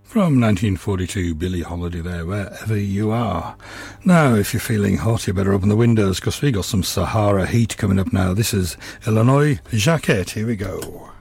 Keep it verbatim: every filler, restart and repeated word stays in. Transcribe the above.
From nineteen forty-two, Billie Holiday there, Wherever You Are. Now, if you're feeling hot, you better open the windows, because we got some Sahara heat coming up now. This is Illinois Jacquet. Here we go.